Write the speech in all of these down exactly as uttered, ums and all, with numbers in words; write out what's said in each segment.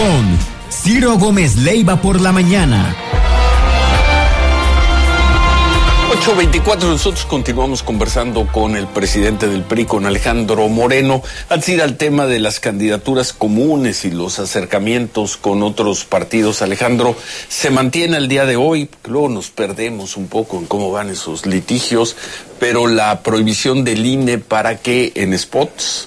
con Ciro Gómez Leiva por la mañana. ocho veinticuatro, nosotros continuamos conversando con el presidente del P R I, con Alejandro Moreno, antes de ir al tema de las candidaturas comunes y los acercamientos con otros partidos. Alejandro, ¿se mantiene el día de hoy? Luego nos perdemos un poco en cómo van esos litigios, pero la prohibición del I N E para que en spots,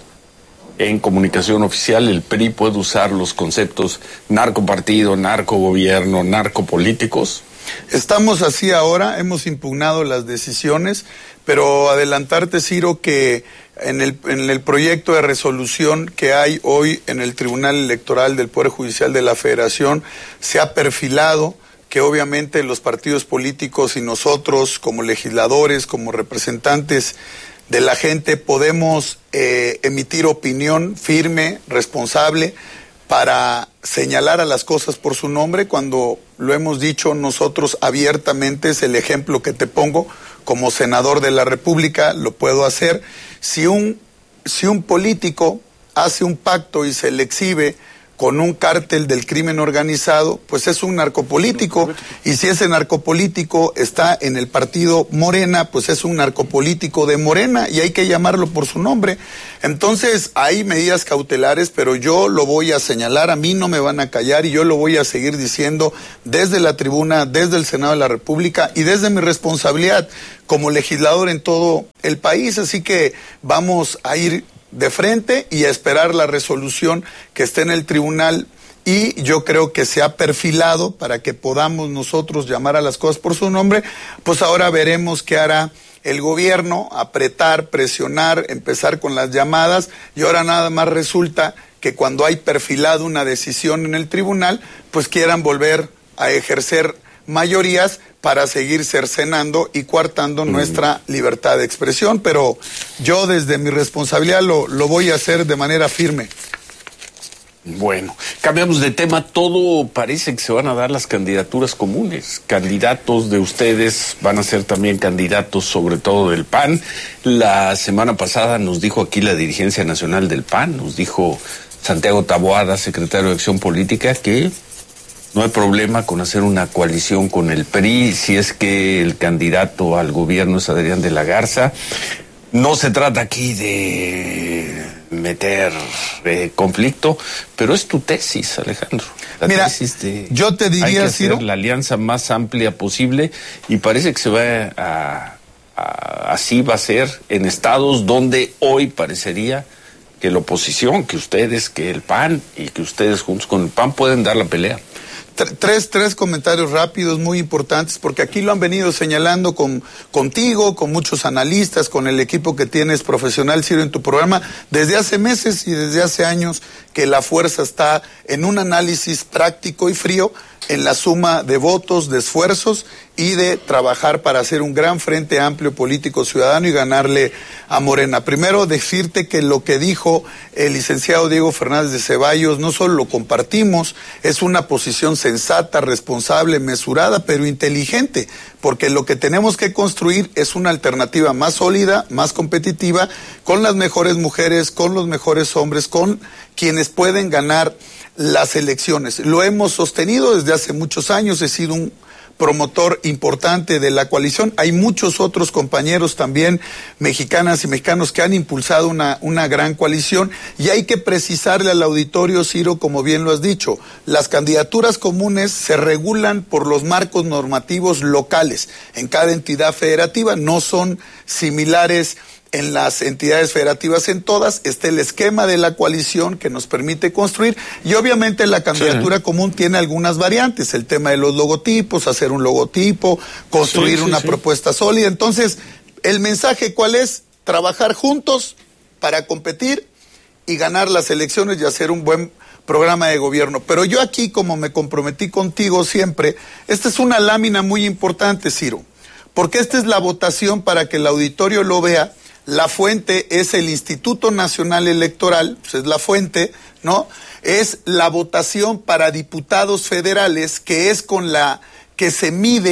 en comunicación oficial, el P R I pueda usar los conceptos narcopartido, narcogobierno, narcopolíticos? Estamos así ahora, hemos impugnado las decisiones, pero adelantarte, Ciro, que en el, en el proyecto de resolución que hay hoy en el Tribunal Electoral del Poder Judicial de la Federación, se ha perfilado que obviamente los partidos políticos y nosotros como legisladores, como representantes de la gente, podemos eh, emitir opinión firme, responsable, para señalar a las cosas por su nombre. Cuando lo hemos dicho nosotros abiertamente, es el ejemplo que te pongo, como senador de la República lo puedo hacer. Si un, si un político hace un pacto y se le exhibe con un cártel del crimen organizado, pues es un narcopolítico, y si ese narcopolítico está en el partido Morena, pues es un narcopolítico de Morena, y hay que llamarlo por su nombre. Entonces hay medidas cautelares, pero yo lo voy a señalar, a mí no me van a callar, y yo lo voy a seguir diciendo desde la tribuna, desde el Senado de la República, y desde mi responsabilidad como legislador en todo el país. Así que vamos a ir de frente y a esperar la resolución que esté en el tribunal, y yo creo que se ha perfilado para que podamos nosotros llamar a las cosas por su nombre. Pues ahora veremos qué hará el gobierno, apretar, presionar, empezar con las llamadas, y ahora nada más resulta que cuando hay perfilado una decisión en el tribunal, pues quieran volver a ejercer mayorías para seguir cercenando y coartando mm. nuestra libertad de expresión, pero yo desde mi responsabilidad lo, lo voy a hacer de manera firme. Bueno, cambiamos de tema. Todo parece que se van a dar las candidaturas comunes. Candidatos de ustedes van a ser también candidatos, sobre todo del P A N. La semana pasada nos dijo aquí la dirigencia nacional del P A N, nos dijo Santiago Taboada, secretario de Acción Política, que no hay problema con hacer una coalición con el P R I si es que el candidato al gobierno es Adrián de la Garza. No se trata aquí de meter eh, conflicto, pero es tu tesis, Alejandro. La Mira, tesis de yo te diría, hay que hacer Ciro, la alianza más amplia posible, y parece que se va a, a así va a ser en estados donde hoy parecería que la oposición, que ustedes, que el P A N y que ustedes juntos con el P A N pueden dar la pelea. Tres, tres comentarios rápidos muy importantes, porque aquí lo han venido señalando con, contigo, con muchos analistas, con el equipo que tienes profesional, Ciro, en tu programa, desde hace meses y desde hace años, que la fuerza está en un análisis práctico y frío, en la suma de votos, de esfuerzos y de trabajar para hacer un gran frente amplio político ciudadano y ganarle a Morena. Primero, decirte que lo que dijo el licenciado Diego Fernández de Ceballos no solo lo compartimos, es una posición sensata, responsable, mesurada, pero inteligente, porque lo que tenemos que construir es una alternativa más sólida, más competitiva, con las mejores mujeres, con los mejores hombres, con quienes pueden ganar las elecciones. Lo hemos sostenido desde hace muchos años, he sido un promotor importante de la coalición. Hay muchos otros compañeros también, mexicanas y mexicanos, que han impulsado una, una gran coalición, y hay que precisarle al auditorio, Ciro, como bien lo has dicho, las candidaturas comunes se regulan por los marcos normativos locales en cada entidad federativa, no son similares en las entidades federativas. En todas está el esquema de la coalición que nos permite construir, y obviamente la candidatura sí. común tiene algunas variantes, el tema de los logotipos, hacer un logotipo, construir sí, sí, una sí. propuesta sólida. Entonces, el mensaje ¿cuál es? Trabajar juntos para competir y ganar las elecciones y hacer un buen programa de gobierno. Pero yo aquí, como me comprometí contigo siempre, esta es una lámina muy importante, Ciro, porque esta es la votación para que el auditorio lo vea. La fuente es el Instituto Nacional Electoral, pues es la fuente, ¿no? Es la votación para diputados federales, que es con la que se mide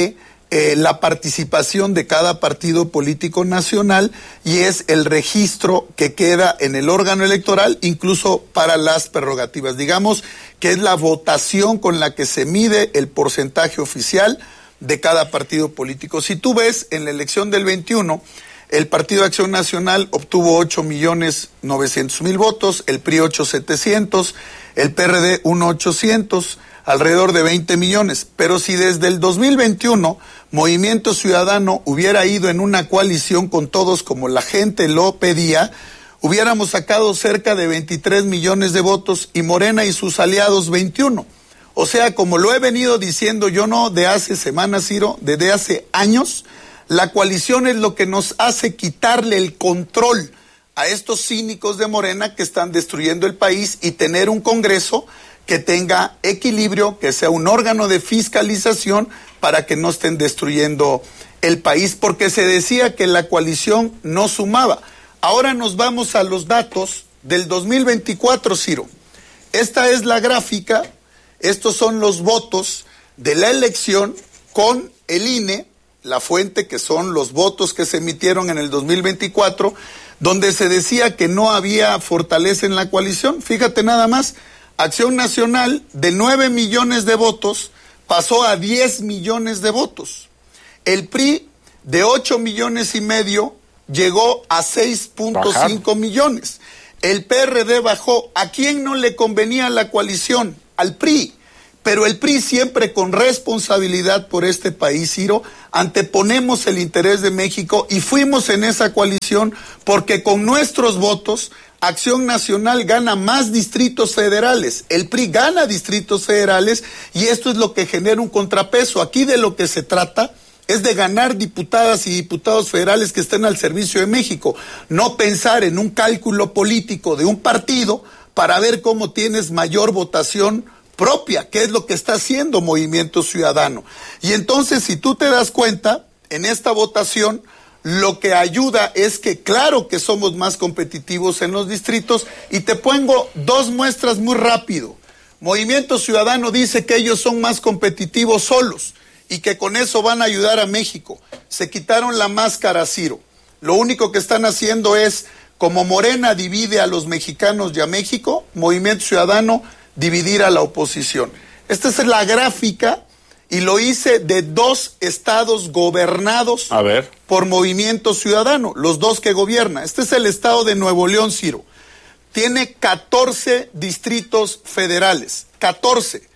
eh, la participación de cada partido político nacional y es el registro que queda en el órgano electoral, incluso para las prerrogativas. Digamos que es la votación con la que se mide el porcentaje oficial de cada partido político. Si tú ves en la elección del veintiuno, el Partido de Acción Nacional obtuvo ocho millones novecientos mil votos, el P R I ocho millones setecientos mil, el P R D uno millones ochocientos mil, alrededor de veinte millones. Pero si desde el dos mil veintiuno Movimiento Ciudadano hubiera ido en una coalición con todos como la gente lo pedía, hubiéramos sacado cerca de veintitrés millones de votos y Morena y sus aliados veintiuno. O sea, como lo he venido diciendo yo no de hace semanas, Ciro, desde hace años, la coalición es lo que nos hace quitarle el control a estos cínicos de Morena que están destruyendo el país y tener un Congreso que tenga equilibrio, que sea un órgano de fiscalización para que no estén destruyendo el país, porque se decía que la coalición no sumaba. Ahora nos vamos a los datos del dos mil veinticuatro, Ciro. Esta es la gráfica, estos son los votos de la elección con el I N E, la fuente que son los votos que se emitieron en el dos mil veinticuatro, donde se decía que no había fortaleza en la coalición. Fíjate nada más, Acción Nacional de nueve millones de votos pasó a diez millones de votos. El P R I de ocho millones y medio llegó a seis punto cinco millones. El P R D bajó. ¿A quién no le convenía la coalición? Al P R I. Pero el P R I siempre con responsabilidad por este país, Ciro, anteponemos el interés de México y fuimos en esa coalición porque con nuestros votos Acción Nacional gana más distritos federales, el P R I gana distritos federales y esto es lo que genera un contrapeso. Aquí de lo que se trata es de ganar diputadas y diputados federales que estén al servicio de México, no pensar en un cálculo político de un partido para ver cómo tienes mayor votación propia, que es lo que está haciendo Movimiento Ciudadano. Y entonces, si tú te das cuenta, en esta votación, lo que ayuda es que claro que somos más competitivos en los distritos, y te pongo dos muestras muy rápido. Movimiento Ciudadano dice que ellos son más competitivos solos, y que con eso van a ayudar a México. Se quitaron la máscara, Ciro. Lo único que están haciendo es, como Morena divide a los mexicanos y a México, Movimiento Ciudadano dividir a la oposición. Esta es la gráfica y lo hice de dos estados gobernados a ver. por Movimiento Ciudadano, los dos que gobierna. Este es el estado de Nuevo León, Ciro. Tiene catorce distritos federales, catorce.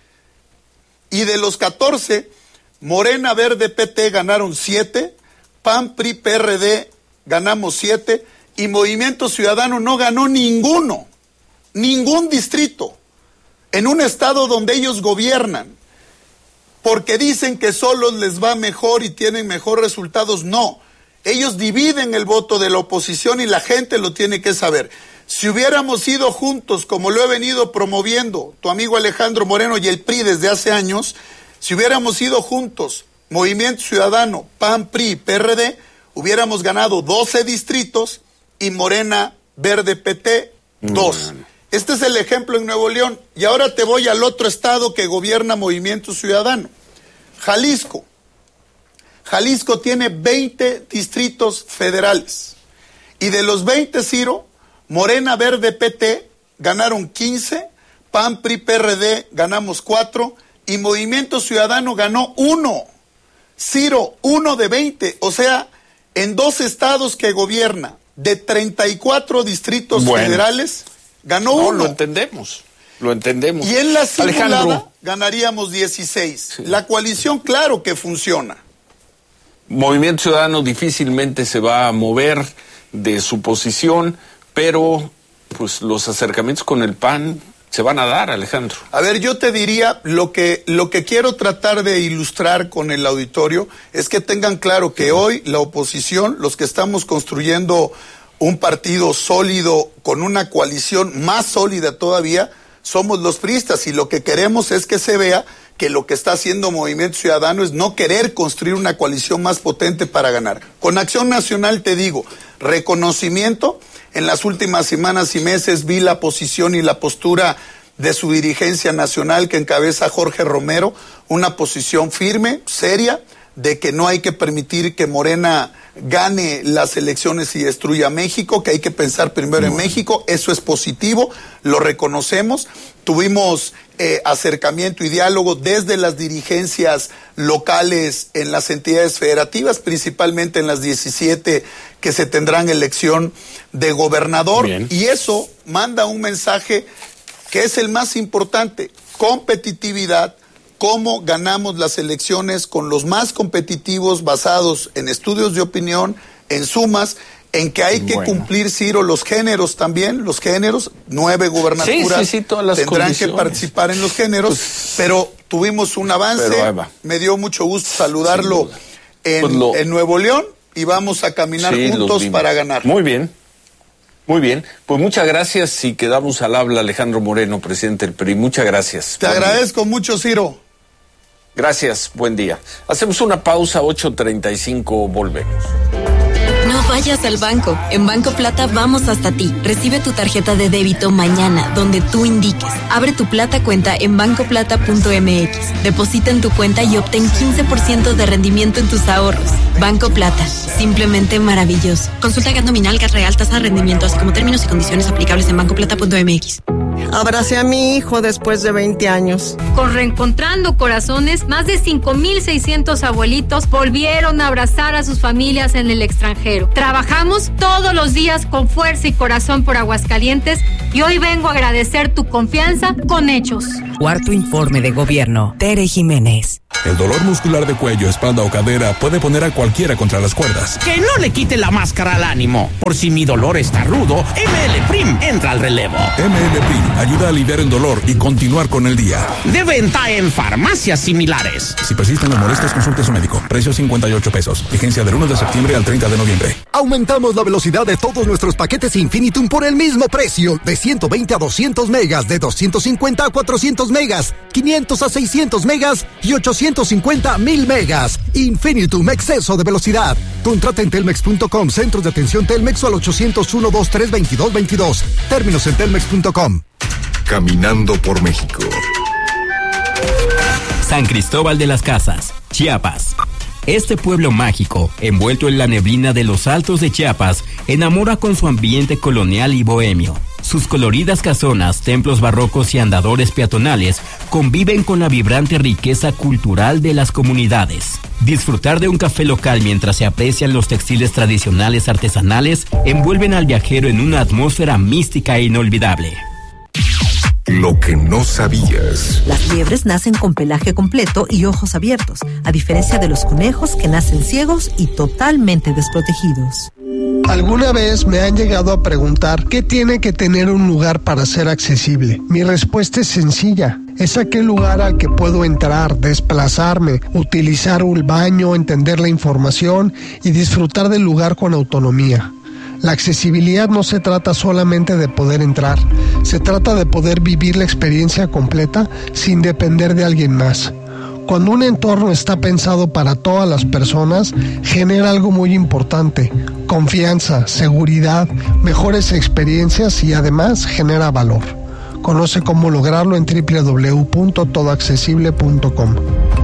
Y de los catorce, Morena, Verde, P T ganaron siete, P A N, P R I, P R D ganamos siete y Movimiento Ciudadano no ganó ninguno, ningún distrito. En un estado donde ellos gobiernan, porque dicen que solos les va mejor y tienen mejores resultados. No, ellos dividen el voto de la oposición y la gente lo tiene que saber. Si hubiéramos ido juntos, como lo he venido promoviendo tu amigo Alejandro Moreno y el P R I desde hace años, si hubiéramos ido juntos, Movimiento Ciudadano, P A N, P R I, P R D, hubiéramos ganado doce distritos y Morena, Verde, P T, dos. Mm. Este es el ejemplo en Nuevo León. Y ahora te voy al otro estado que gobierna Movimiento Ciudadano, Jalisco. Jalisco tiene veinte distritos federales. Y de los veinte, Ciro, Morena, Verde, P T ganaron quince, P A N, P R I, P R D ganamos cuatro y Movimiento Ciudadano ganó uno. Ciro, uno de veinte. O sea, en dos estados que gobierna, de treinta y cuatro distritos bueno. federales, ganó no, uno. Lo entendemos, lo entendemos. Y en la simulada Alejandro, ganaríamos dieciséis. Sí. La coalición, claro que funciona. Movimiento Ciudadano difícilmente se va a mover de su posición, pero pues los acercamientos con el P A N se van a dar, Alejandro. A ver, yo te diría, lo que, lo que quiero tratar de ilustrar con el auditorio es que tengan claro que hoy la oposición, los que estamos construyendo un partido sólido con una coalición más sólida todavía, somos los priistas y lo que queremos es que se vea que lo que está haciendo Movimiento Ciudadano es no querer construir una coalición más potente para ganar. Con Acción Nacional te digo, reconocimiento, en las últimas semanas y meses vi la posición y la postura de su dirigencia nacional que encabeza Jorge Romero, una posición firme, seria, de que no hay que permitir que Morena gane las elecciones y destruya México, que hay que pensar primero en México. Eso es positivo, lo reconocemos. Tuvimos eh, acercamiento y diálogo desde las dirigencias locales en las entidades federativas, principalmente en las diecisiete que se tendrán elección de gobernador. Bien. Y eso manda un mensaje que es el más importante: competitividad. Cómo ganamos las elecciones con los más competitivos, basados en estudios de opinión, en sumas, en que hay que bueno. cumplir, Ciro, los géneros también, los géneros, nueve gubernaturas sí, sí, sí, todas las tendrán condiciones. que participar en los géneros, pues, pero tuvimos un avance, pero, me dio mucho gusto saludarlo en, pues lo... en Nuevo León y vamos a caminar sí, juntos para ganar. Muy bien. Muy bien, pues muchas gracias y quedamos al habla. Alejandro Moreno, presidente del P R I, muchas gracias. Te agradezco mucho, Ciro. Gracias, buen día. Hacemos una pausa, ocho treinta y cinco, volvemos. No vayas al banco. En Banco Plata vamos hasta ti. Recibe tu tarjeta de débito mañana, donde tú indiques. Abre tu Plata cuenta en banco plata punto m x. Deposita en tu cuenta y obtén quince por ciento de rendimiento en tus ahorros. Banco Plata, simplemente maravilloso. Consulta G A T nominal, G A T real, tasa de rendimiento, así como términos y condiciones aplicables en banco plata punto m x. Abracé a mi hijo después de veinte años. Con Reencontrando Corazones, más de cinco mil seiscientos abuelitos volvieron a abrazar a sus familias en el extranjero. Trabajamos todos los días con fuerza y corazón por Aguascalientes y hoy vengo a agradecer tu confianza con hechos. Cuarto informe de gobierno. Tere Jiménez. El dolor muscular de cuello, espalda o cadera puede poner a cualquiera contra las cuerdas. Que no le quite la máscara al ánimo. Por si mi dolor está rudo, M L Prim entra al relevo. M L Prim ayuda a aliviar el dolor y continuar con el día. De venta en farmacias similares. Si persisten las molestias, consulte a su médico. Precio cincuenta y ocho pesos. Vigencia del uno de septiembre al treinta de noviembre. Aumentamos la velocidad de todos nuestros paquetes Infinitum por el mismo precio. De ciento veinte a doscientos megas, de doscientos cincuenta a cuatrocientos megas, quinientos a seiscientos megas y ochocientos cincuenta a mil megas. Infinitum, exceso de velocidad. Contrata en telmex punto com, centros de atención Telmex o al ochocientos uno, veintitrés, veintidós, veintidós. Términos en telmex punto com. Caminando por México. San Cristóbal de las Casas, Chiapas. Este pueblo mágico, envuelto en la neblina de los altos de Chiapas, enamora con su ambiente colonial y bohemio. Sus coloridas casonas, templos barrocos y andadores peatonales conviven con la vibrante riqueza cultural de las comunidades. Disfrutar de un café local mientras se aprecian los textiles tradicionales artesanales envuelven al viajero en una atmósfera mística e inolvidable. Lo que no sabías. Las liebres nacen con pelaje completo y ojos abiertos, a diferencia de los conejos que nacen ciegos y totalmente desprotegidos. Alguna vez me han llegado a preguntar qué tiene que tener un lugar para ser accesible. Mi respuesta es sencilla. Es aquel lugar al que puedo entrar, desplazarme, utilizar un baño, entender la información y disfrutar del lugar con autonomía. La accesibilidad no se trata solamente de poder entrar, se trata de poder vivir la experiencia completa sin depender de alguien más. Cuando un entorno está pensado para todas las personas, genera algo muy importante: confianza, seguridad, mejores experiencias y además genera valor. Conoce cómo lograrlo en doble u doble u doble u punto todo accesible punto com.